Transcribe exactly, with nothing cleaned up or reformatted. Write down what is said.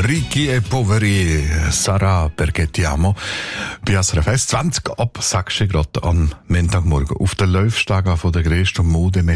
Ricchi e poveri, Sarà perché ti amo. Bei S R F eins zwanzig ab sechs Grad am Montagmorgen auf der Laufstege von der grössten Mode